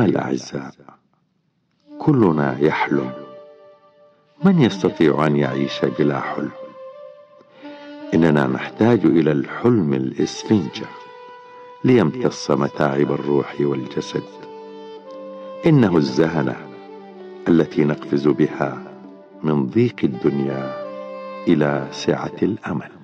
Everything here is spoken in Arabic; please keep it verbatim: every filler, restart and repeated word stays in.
أيها الأعزاء، كلنا يحلم، من يستطيع أن يعيش بلا حلم؟ إننا نحتاج إلى الحلم الإسفنجة ليمتص متاعب الروح والجسد. إنه الزهنة التي نقفز بها من ضيق الدنيا إلى سعة الأمل.